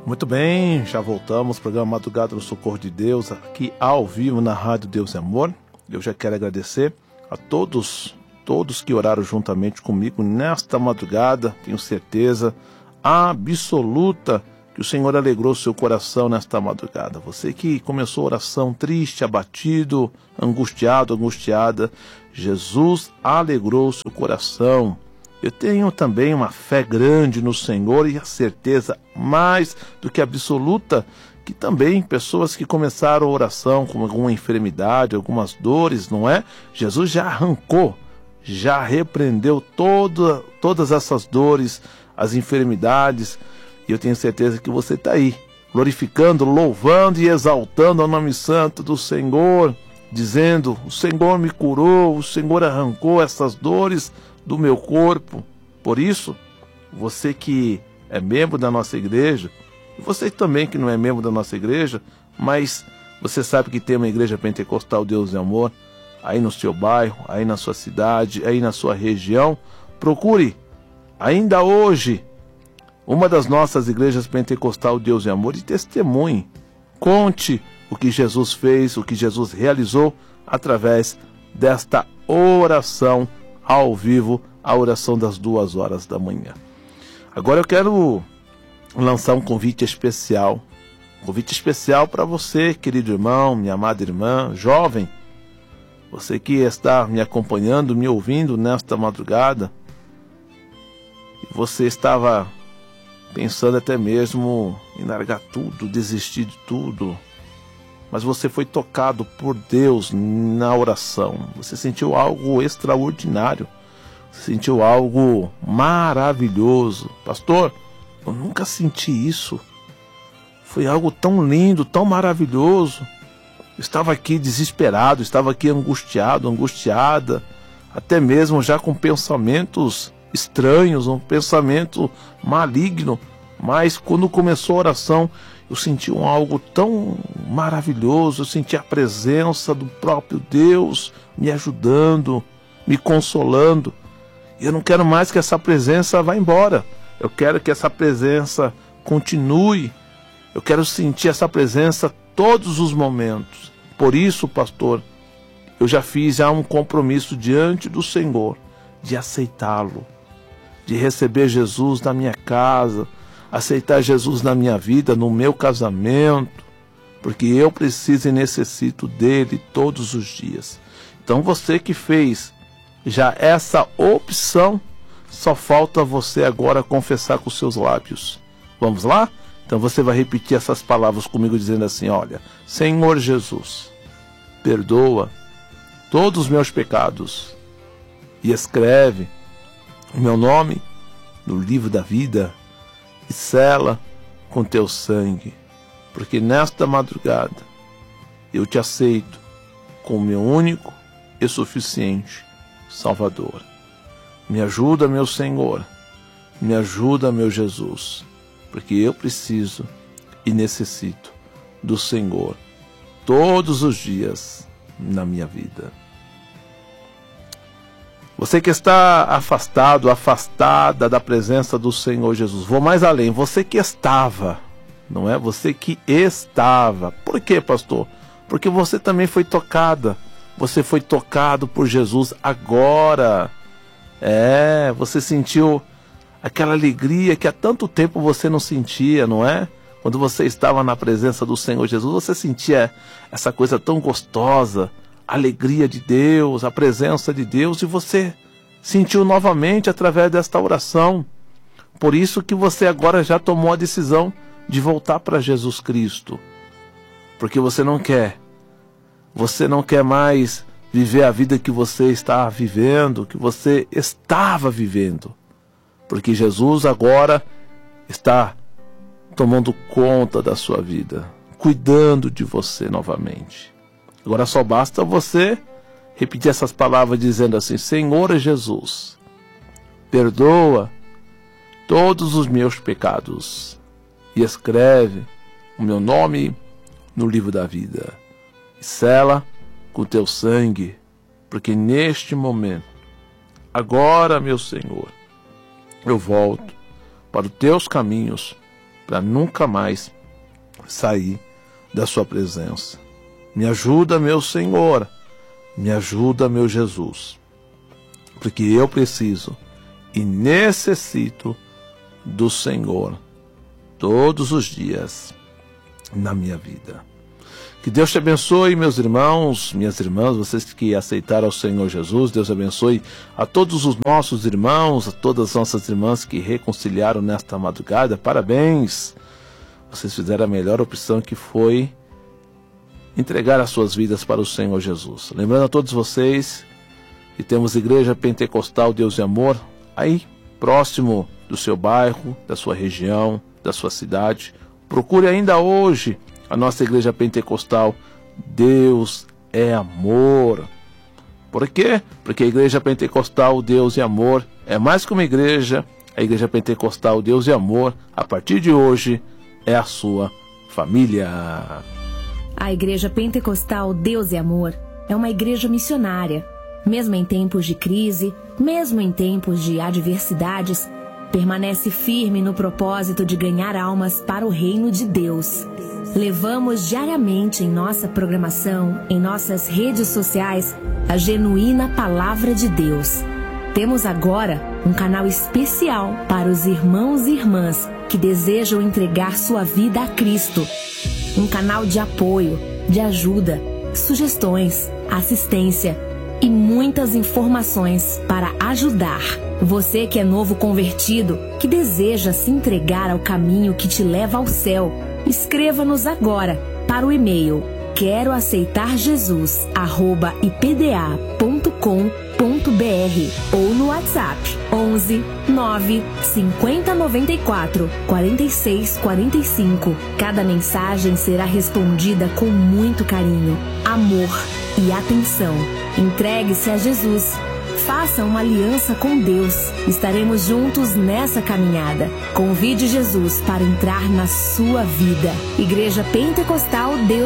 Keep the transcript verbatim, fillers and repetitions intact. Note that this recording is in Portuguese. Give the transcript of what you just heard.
Muito bem, já voltamos, programa Madrugada do Socorro de Deus, aqui ao vivo na Rádio Deus e Amor. Eu já quero agradecer a todos, todos que oraram juntamente comigo nesta madrugada. Tenho certeza absoluta que o Senhor alegrou seu coração nesta madrugada. Você que começou a oração triste, abatido, angustiado, angustiada, Jesus alegrou seu coração. Eu tenho também uma fé grande no Senhor e a certeza mais do que absoluta que também pessoas que começaram a oração com alguma enfermidade, algumas dores, não é? Jesus já arrancou, já repreendeu toda, todas essas dores, as enfermidades, e eu tenho certeza que você está aí, glorificando, louvando e exaltando o nome santo do Senhor, dizendo: o Senhor me curou, o Senhor arrancou essas dores do meu corpo. Por isso, você que é membro da nossa igreja, e você também que não é membro da nossa igreja, mas você sabe que tem uma igreja pentecostal Deus e Amor, aí no seu bairro, aí na sua cidade, aí na sua região, procure, ainda hoje, uma das nossas igrejas pentecostal Deus e Amor e testemunhe, conte o que Jesus fez, o que Jesus realizou através desta oração ao vivo, a oração das duas horas da manhã. Agora eu quero lançar um convite especial, um convite especial para você, querido irmão, minha amada irmã, jovem, você que está me acompanhando, me ouvindo nesta madrugada, e você estava pensando até mesmo em largar tudo, desistir de tudo, mas você foi tocado por Deus na oração. Você sentiu algo extraordinário. Você sentiu algo maravilhoso. Pastor, eu nunca senti isso. Foi algo tão lindo, tão maravilhoso. Eu estava aqui desesperado, estava aqui angustiado, angustiada, até mesmo já com pensamentos estranhos, um pensamento maligno. Mas quando começou a oração, eu senti um algo tão maravilhoso, eu senti a presença do próprio Deus me ajudando, me consolando. E eu não quero mais que essa presença vá embora. Eu quero que essa presença continue. Eu quero sentir essa presença todos os momentos. Por isso, pastor, eu já fiz já um compromisso diante do Senhor de aceitá-lo, de receber Jesus na minha casa, aceitar Jesus na minha vida, no meu casamento, porque eu preciso e necessito dele todos os dias. Então você que fez já essa opção, só falta você agora confessar com os seus lábios. Vamos lá? Então você vai repetir essas palavras comigo dizendo assim: olha, Senhor Jesus, perdoa todos os meus pecados e escreve o meu nome no livro da vida e sela com teu sangue, porque nesta madrugada eu te aceito como meu único e suficiente Salvador. Me ajuda, meu Senhor, me ajuda, meu Jesus, porque eu preciso e necessito do Senhor todos os dias na minha vida. Você que está afastado, afastada da presença do Senhor Jesus. Vou mais além, você que estava, não é? Você que estava. Por quê, pastor? Porque você também foi tocada. Você foi tocado por Jesus agora. É, você sentiu aquela alegria que há tanto tempo você não sentia, não é? Quando você estava na presença do Senhor Jesus, você sentia essa coisa tão gostosa, a alegria de Deus, a presença de Deus, e você sentiu novamente através desta oração. Por isso que você agora já tomou a decisão de voltar para Jesus Cristo. Porque você não quer, você não quer mais viver a vida que você está vivendo, que você estava vivendo. Porque Jesus agora está tomando conta da sua vida, cuidando de você novamente. Agora só basta você repetir essas palavras dizendo assim: Senhor Jesus, perdoa todos os meus pecados e escreve o meu nome no livro da vida e sela com teu sangue, porque neste momento, agora, meu Senhor, eu volto para os teus caminhos para nunca mais sair da sua presença. Me ajuda, meu Senhor, me ajuda, meu Jesus, porque eu preciso e necessito do Senhor todos os dias na minha vida. Que Deus te abençoe, meus irmãos, minhas irmãs, vocês que aceitaram o Senhor Jesus. Deus abençoe a todos os nossos irmãos, a todas as nossas irmãs que reconciliaram nesta madrugada. Parabéns! Vocês fizeram a melhor opção, que foi entregar as suas vidas para o Senhor Jesus. Lembrando a todos vocês que temos Igreja Pentecostal Deus e Amor aí próximo do seu bairro, da sua região, da sua cidade. Procure ainda hoje a nossa Igreja Pentecostal Deus é Amor. Por quê? Porque a Igreja Pentecostal Deus e Amor é mais que uma igreja. A Igreja Pentecostal Deus e Amor, a partir de hoje, é a sua família. A Igreja Pentecostal Deus e Amor é uma igreja missionária. Mesmo em tempos de crise, mesmo em tempos de adversidades, permanece firme no propósito de ganhar almas para o reino de Deus. Levamos diariamente em nossa programação, em nossas redes sociais, a genuína Palavra de Deus. Temos agora um canal especial para os irmãos e irmãs que desejam entregar sua vida a Cristo. Um canal de apoio, de ajuda, sugestões, assistência e muitas informações para ajudar você que é novo convertido, que deseja se entregar ao caminho que te leva ao céu. Escreva-nos agora para o e-mail quero aceitar jesus arroba i p d a ponto com ponto b r ou no WhatsApp onze nove cinquenta noventa e quatro quarenta e seis quarenta e cinco. Cada mensagem será respondida com muito carinho, amor e atenção. Entregue-se a Jesus. Faça uma aliança com Deus. Estaremos juntos nessa caminhada. Convide Jesus para entrar na sua vida. Igreja Pentecostal Deus